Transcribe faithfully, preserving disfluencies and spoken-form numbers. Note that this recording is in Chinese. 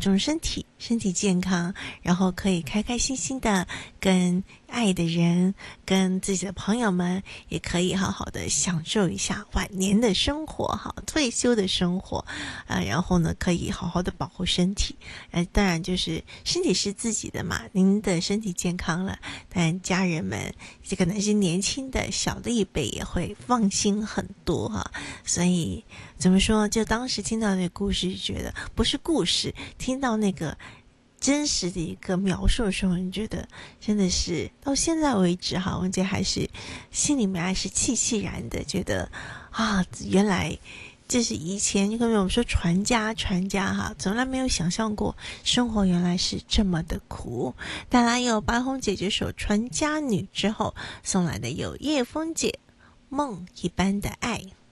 重身体，身体健康，然后可以开开心心的跟爱的人，跟自己的朋友们，也可以好好的享受一下晚年的生活，哈，退休的生活，啊、呃，然后呢，可以好好的保护身体。呃，当然就是身体是自己的嘛，您的身体健康了，但家人们，这可能是年轻的小的一辈也会放心很多哈。所以怎么说，就当时听到那个故事，觉得不是故事，听到那个真实的一个描述的时候，你觉得真的是到现在为止哈，文姐还是心里面还是气气然的，觉得啊，原来这是以前就跟我们说传家传家哈，从来没有想象过生活原来是这么的苦。当然有白红姐这首《传家女》之后送来的有叶枫姐梦一般的爱。